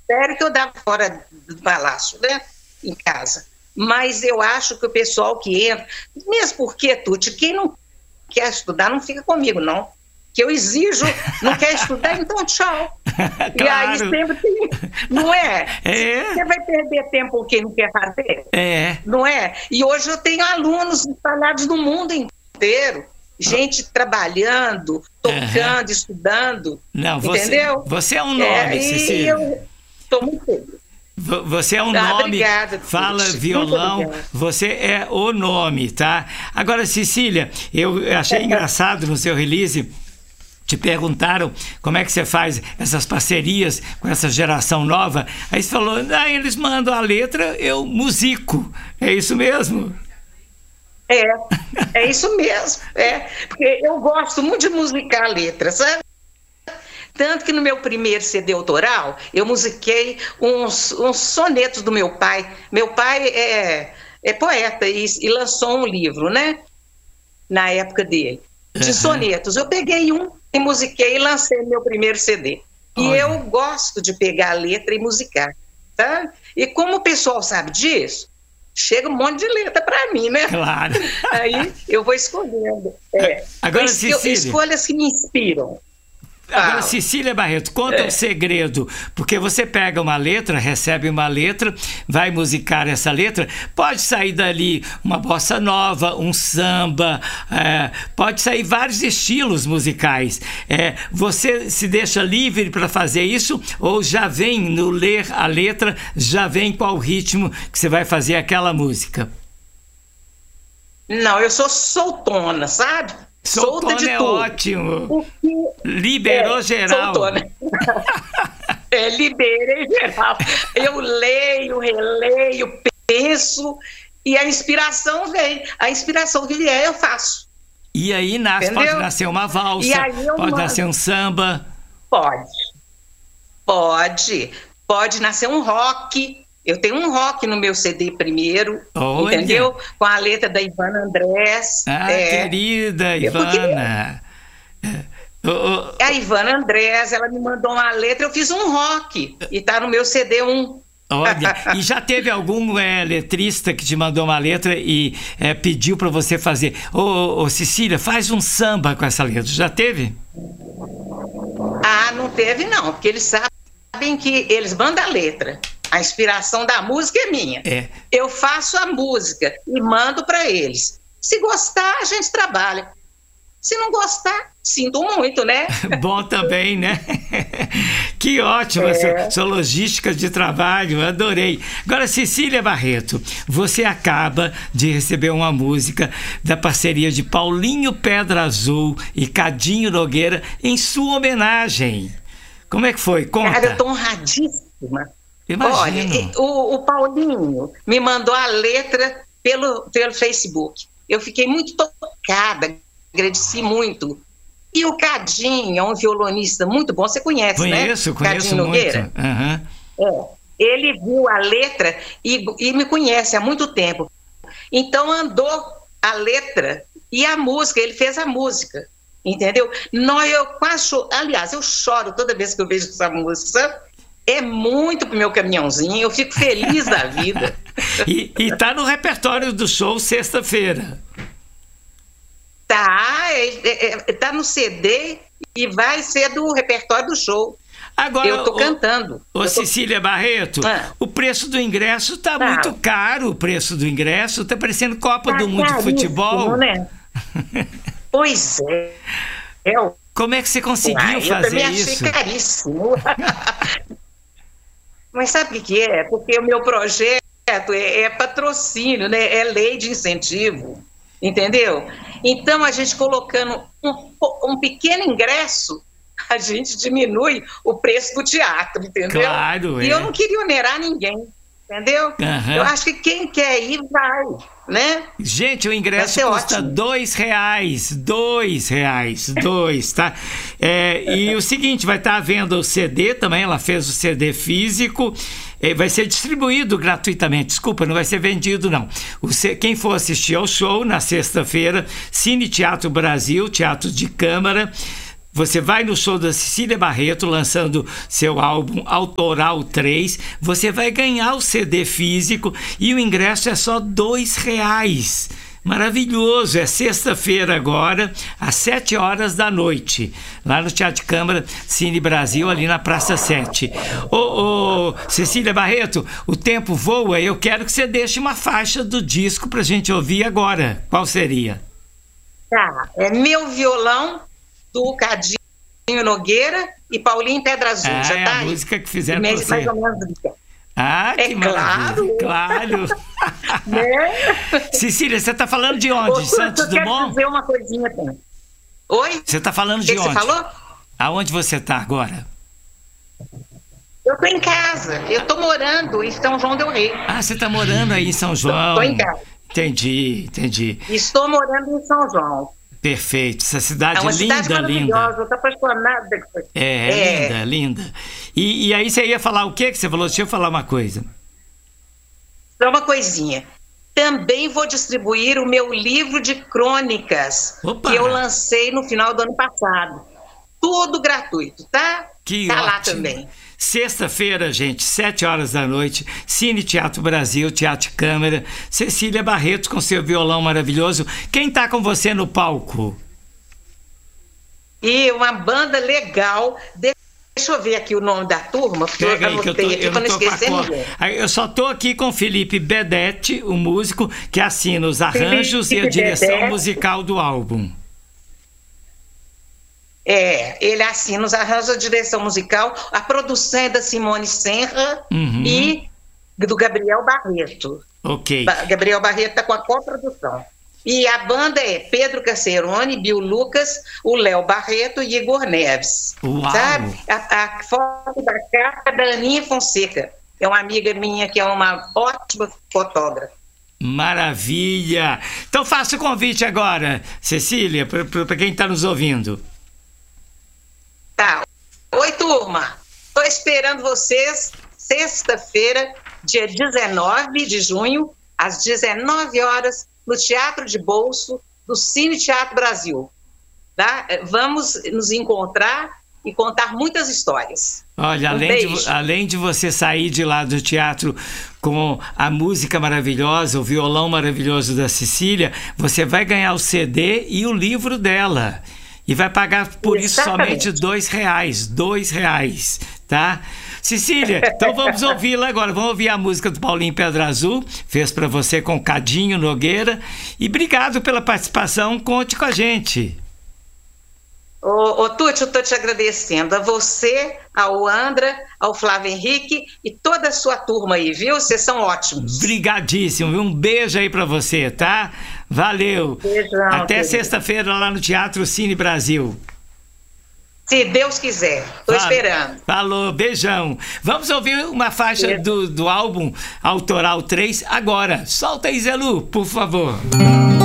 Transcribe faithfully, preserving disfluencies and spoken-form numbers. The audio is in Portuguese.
sério que eu dava fora do palácio, né? Em casa. Mas eu acho que o pessoal que entra, mesmo porque, Tuti, quem não quer estudar não fica comigo, não. Que eu exijo, não quer estudar, então tchau. Claro. E aí sempre tem, não é? É. Você vai perder tempo com quem não quer fazer? É. Não é? E hoje eu tenho alunos espalhados no mundo inteiro, gente trabalhando, tocando, uhum. estudando. Não, você, entendeu? Você é um nome, é, Cecília. Eu estou muito feliz. Você é um ah, nome, obrigada, fala violão, você é o nome, tá? Agora, Cecília, eu achei engraçado no seu release, te perguntaram como é que você faz essas parcerias com essa geração nova, aí você falou, ah, eles mandam a letra, eu musico, é isso mesmo? É, é isso mesmo, é, porque eu gosto muito de musicar a letra, sabe? Tanto que no meu primeiro C D autoral, eu musiquei uns, uns sonetos do meu pai. Meu pai é, é poeta e, e lançou um livro, né? Na época dele, de uhum. sonetos. Eu peguei um e musiquei e lancei meu primeiro C D. E Olha. eu gosto de pegar a letra e musicar, tá? E como o pessoal sabe disso, chega um monte de letra para mim, né? Claro. Aí eu vou escolhendo. É. Agora, Cecília, escolhas que me inspiram. Agora, Cecília Barreto, conta é. um segredo, porque você pega uma letra, recebe uma letra, vai musicar essa letra, pode sair dali uma bossa nova, um samba, é, pode sair vários estilos musicais. É, você se deixa livre para fazer isso ou já vem no ler a letra, já vem qual ritmo que você vai fazer aquela música? Não, eu sou soltona, sabe? Soltona Solta de é tudo. ótimo. Porque, Liberou é, geral. Soltona. é, liberei geral. Eu leio, releio, penso e a inspiração vem. A inspiração que vier eu faço. E aí nasce, Entendeu? pode nascer uma valsa, pode mando. nascer um samba. Pode. Pode. Pode nascer um rock. Eu tenho um rock no meu C D primeiro, Olha. entendeu? Com a letra da Ivana Andrés. Ah, é. querida Ivana. Porque... A Ivana Andrés, ela me mandou uma letra, eu fiz um rock e tá no meu C D um. Olha, e já teve algum é, letrista que te mandou uma letra e é, pediu para você fazer? Ô, ô, ô, Cecília, faz um samba com essa letra. Já teve? Ah, não teve não, porque eles sabem que eles mandam a letra. A inspiração da música é minha. É. Eu faço a música e mando para eles. Se gostar, a gente trabalha. Se não gostar, sinto muito, né? Bom também, né? Que ótimo, é. essa, sua logística de trabalho, adorei. Agora, Cecília Barreto, você acaba de receber uma música da parceria de Paulinho Pedra Azul e Cadinho Nogueira em sua homenagem. Como é que foi? Conta. Cara, eu tô honradíssima. Imagino. Olha, o, o Paulinho me mandou a letra pelo, pelo Facebook. Eu fiquei muito tocada, agradeci muito. E o Cadinho é um violonista muito bom, você conhece, conheço, né? Conheço, Cadinho Nogueira. muito. Uhum. É, ele viu a letra e, e me conhece há muito tempo. Então andou a letra e a música, ele fez a música, entendeu? Não, eu quase choro, aliás, eu choro toda vez que eu vejo essa música, sabe? É muito pro meu caminhãozinho, eu fico feliz da vida. E, e tá no repertório do show sexta-feira. Tá, é, é, tá no C D e vai ser do repertório do show. Agora, eu tô ô, cantando. Ô, tô... Cecília Barreto, ah. o preço do ingresso tá ah. muito caro, o preço do ingresso, tá parecendo Copa tá do Mundo de Futebol. Né? Pois é. é o... Como é que você conseguiu ah, fazer eu também isso? Achei caríssimo. Mas sabe o que é? Porque o meu projeto é, é patrocínio, né? É lei de incentivo, entendeu? Então, a gente colocando um, um pequeno ingresso, a gente diminui o preço do teatro, entendeu? Claro, é. E eu não queria onerar ninguém, entendeu? Uhum. Eu acho que quem quer ir, vai, né? Gente, o ingresso custa ótimo. dois reais, dois reais, dois, tá? É, e o seguinte, vai estar à venda o C D também, ela fez o C D físico, é, vai ser distribuído gratuitamente, desculpa, não vai ser vendido não. O C, quem for assistir ao show na sexta-feira, Cine Teatro Brasil, Teatro de Câmara, Você vai no show da Cecília Barreto, lançando seu álbum Autoral três, você vai ganhar o C D físico e o ingresso é só dois reais. Maravilhoso, é sexta-feira agora, às sete horas da noite, lá no Teatro Câmara Cine Brasil, ali na Praça sete. Ô, ô, Cecília Barreto, o tempo voa, eu quero que você deixe uma faixa do disco pra gente ouvir agora. Qual seria? Tá, é Meu Violão, do Cadinho Nogueira e Paulinho Pedra Azul. Ah, já é tá a aí. música que fizeram Mais, pra você. mais ou menos. Ah, que é claro. Claro. Né? Cecília, você tá falando de onde? Ô, De Santos eu quero Dumont? dizer uma coisinha também. Oi? Você tá falando O de que onde? você falou? Aonde você tá agora? Eu tô em casa. Eu tô morando em São João del Rei. Ah, você tá morando aí em São João. Tô em casa. Entendi, entendi. Estou morando em São João. Perfeito. Essa cidade É uma linda, cidade maravilhosa. linda. Eu tô apaixonada. É, é, É. linda, linda. E, e aí você ia falar o quê que você falou? Deixa eu falar uma coisa. Só uma coisinha. Também vou distribuir o meu livro de crônicas, Opa! que eu lancei no final do ano passado. Tudo gratuito, tá? Que tá ótimo. lá também. Sexta-feira, gente, sete horas da noite, Cine Teatro Brasil, Teatro Câmara, Cecília Barreto com seu violão maravilhoso. Quem tá com você no palco? E uma banda legal. Deixa eu ver aqui o nome da turma, porque Pega eu aí que eu tô, anotei aqui eu para não não tô com a esquecer cor. ninguém. Aí, eu só tô aqui com Felipe Bedetti, o músico que assina os arranjos Felipe e a direção Bedetti. musical do álbum. É, ele assina os arranjos, a direção musical, a produção é da Simone Senra Uhum. e do Gabriel Barreto. Ok. Ba- Gabriel Barreto está com a coprodução. E a banda é Pedro Cacerone, Bill Lucas, o Léo Barreto e Igor Neves. Uau! Sabe? A, a foto da capa é da Aninha Fonseca. É uma amiga minha que é uma ótima fotógrafa. Maravilha! Então faça o convite agora, Cecília, para quem está nos ouvindo. Tá. Oi, turma. Estou esperando vocês sexta-feira, dia dezenove de junho, às dezenove horas, no Teatro de Bolso do Cine Teatro Brasil. Tá? Vamos nos encontrar e contar muitas histórias. Olha, Um além, de, beijo. além de você sair de lá do teatro com a música maravilhosa, o violão maravilhoso da Cecília, você vai ganhar o C D e o livro dela. E vai pagar por isso Exatamente. somente dois reais. Dois reais, tá? Cecília, então vamos ouvi-la agora. Vamos ouvir a música do Paulinho Pedra Azul. Fez para você com Cadinho Nogueira. E obrigado pela participação. Conte com a gente. Ô, ô Tuti, eu estou te agradecendo. A você, ao Andra, ao Flávio Henrique e toda a sua turma aí, viu? Vocês são ótimos. Obrigadíssimo. viu? Um beijo aí pra você, tá? Valeu. Beijão, Até querido. sexta-feira lá no Teatro Cine Brasil. Se Deus quiser. Estou Fala- esperando. Falou, beijão. Vamos ouvir uma faixa Beijo. do, do álbum Autoral três agora. Solta aí, Zé Lu, por favor.